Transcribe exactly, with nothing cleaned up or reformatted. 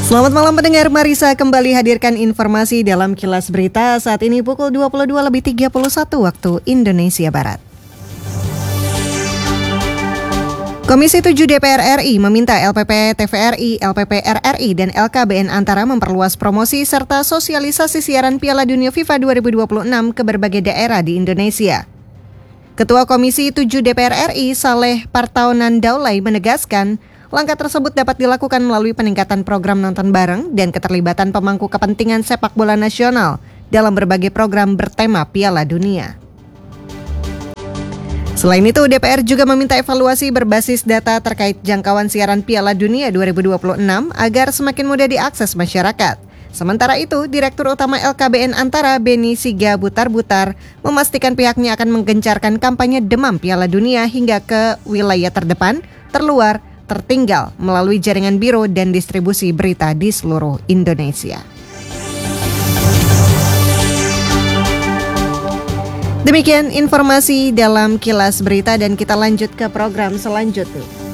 Selamat malam pendengar, Marisa kembali hadirkan informasi dalam Kilas Berita saat ini pukul dua puluh dua lebih tiga puluh satu waktu Indonesia Barat. Komisi tujuh D P R R I meminta L P P T V R I, L P P R R I, dan L K B N Antara memperluas promosi serta sosialisasi siaran Piala Dunia FIFA dua ribu dua puluh enam ke berbagai daerah di Indonesia. Ketua Komisi tujuh D P R R I, Saleh Partaunan Daulay, menegaskan langkah tersebut dapat dilakukan melalui peningkatan program nonton bareng dan keterlibatan pemangku kepentingan sepak bola nasional dalam berbagai program bertema Piala Dunia. Selain itu, D P R juga meminta evaluasi berbasis data terkait jangkauan siaran Piala Dunia dua ribu dua puluh enam agar semakin mudah diakses masyarakat. Sementara itu, Direktur Utama L K B N Antara, Beni Siga Butar-Butar, memastikan pihaknya akan menggencarkan kampanye demam Piala Dunia hingga ke wilayah terdepan, terluar, tertinggal melalui jaringan biro dan distribusi berita di seluruh Indonesia. Demikian informasi dalam Kilas Berita dan kita lanjut ke program selanjutnya.